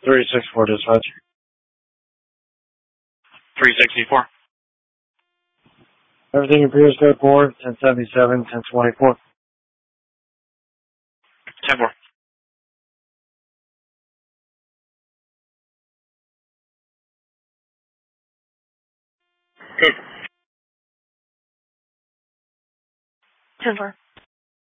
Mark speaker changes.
Speaker 1: 364 dispatch.
Speaker 2: 364.
Speaker 1: Everything appears code 4, 1077, 1024.
Speaker 2: 10-4. Code
Speaker 3: 10-4.